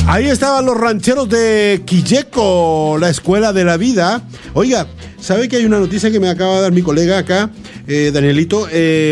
Ahí estaban los rancheros de Quilleco, la escuela de la vida. Oiga, ¿sabe que hay una noticia que me acaba de dar mi colega acá, Danielito?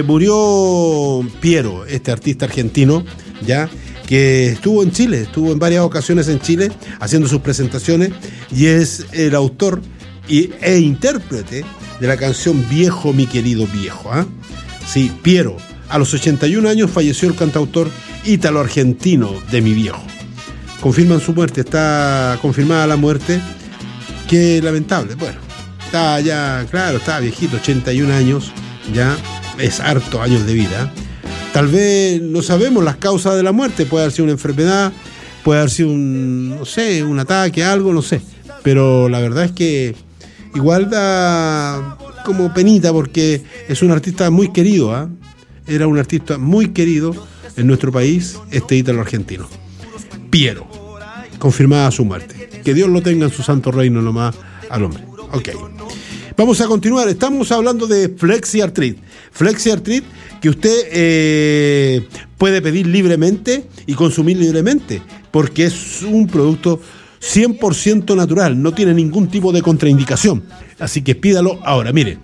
Murió Piero, este artista argentino, ya, que estuvo en Chile, estuvo en varias ocasiones en Chile haciendo sus presentaciones y es el autor e intérprete de la canción Viejo, mi querido viejo. Sí, Piero. A los 81 años falleció el cantautor ítalo-argentino de Mi Viejo. Confirman su muerte, está confirmada la muerte. Qué lamentable. Bueno, está ya, claro, está viejito, 81 años, ya es harto años de vida. Tal vez no sabemos las causas de la muerte, puede haber sido una enfermedad, puede haber sido un ataque, algo, no sé. Pero la verdad es que igual da como penita porque es un artista muy querido, Era un artista muy querido en nuestro país, este ítalo argentino. Piero, confirmada su muerte. Que Dios lo tenga en su santo reino nomás al hombre. Ok. Vamos a continuar. Estamos hablando de FlexiArthrit. FlexiArthrit que usted puede pedir libremente y consumir libremente, porque es un producto 100% natural, no tiene ningún tipo de contraindicación. Así que pídalo ahora. Mire,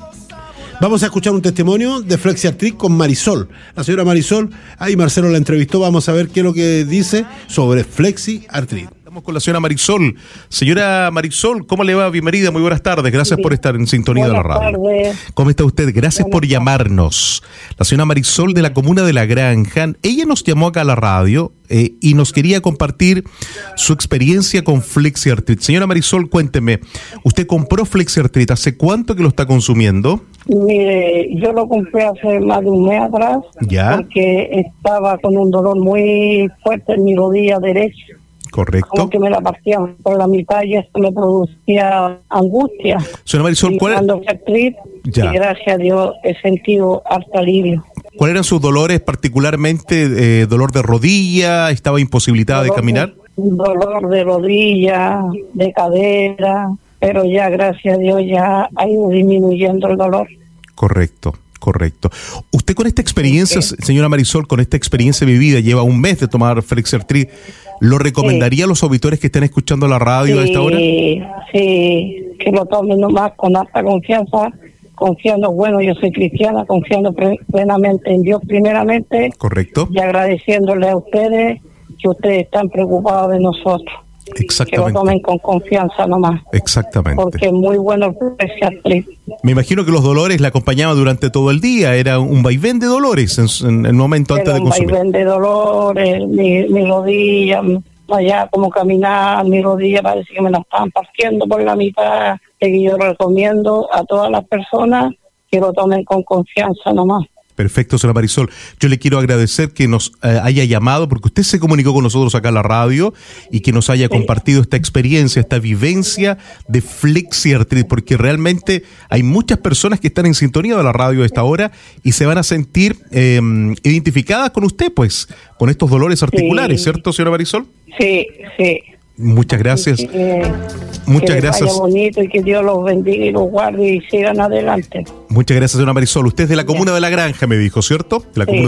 vamos a escuchar un testimonio de FlexiArthrit con Marisol. La señora Marisol, ahí Marcelo la entrevistó, vamos a ver qué es lo que dice sobre FlexiArthrit. Estamos con la señora Marisol. Señora Marisol, ¿cómo le va? Bienvenida, muy buenas tardes. Gracias por estar en sintonía de la radio. Tardes. ¿Cómo está usted? Gracias por llamarnos. La señora Marisol de la comuna de La Granja, ella nos llamó acá a la radio y nos quería compartir su experiencia con FlexiArthrit. Señora Marisol, cuénteme, ¿usted compró FlexiArthrit? ¿Hace cuánto que lo está consumiendo? Mire, yo lo compré hace más de un mes atrás. ¿Ya? Porque estaba con un dolor muy fuerte en mi rodilla derecha. Correcto. Como que me la partían por la mitad y esto me producía angustia. Señora Marisol, y ¿cuál cuando FlexiArthrit, y gracias a Dios he sentido harto alivio. ¿Cuáles eran sus dolores, particularmente dolor de rodilla? ¿Estaba imposibilitada de caminar? Dolor de rodilla, de cadera, pero ya gracias a Dios ya ha ido disminuyendo el dolor. Correcto. Usted con esta experiencia, señora Marisol, con esta experiencia vivida, lleva un mes de tomar FlexiArthrit, ¿lo recomendaría a los auditores que estén escuchando la radio a esta hora? Sí, que lo tomen nomás con alta confianza, confiando, bueno, yo soy cristiana, confiando plenamente en Dios primeramente. Correcto. Y agradeciéndole a ustedes que ustedes están preocupados de nosotros. Exactamente. Que lo tomen con confianza nomás. Exactamente. Porque es muy bueno el FlexiArthrit. Me imagino que los dolores la acompañaban durante todo el día, era un vaivén de dolores en el momento antes de consumir. Un vaivén de dolores, mi rodilla, allá como caminar, mi rodilla parece que me la estaban partiendo por la mitad. Que yo recomiendo a todas las personas que lo tomen con confianza nomás. Perfecto, señora Marisol. Yo le quiero agradecer que nos haya llamado, porque usted se comunicó con nosotros acá en la radio y que nos haya compartido esta experiencia, esta vivencia de FlexiArthrit, porque realmente hay muchas personas que están en sintonía de la radio a esta hora y se van a sentir identificadas con usted, pues, con estos dolores articulares, ¿cierto, señora Marisol? Sí. Muchas gracias. Muchas gracias. Que vaya bonito y que Dios los bendiga y los guarde y sigan adelante. Muchas gracias, señora Marisol. Usted es de la comuna de La Granja, me dijo, ¿cierto? De la comuna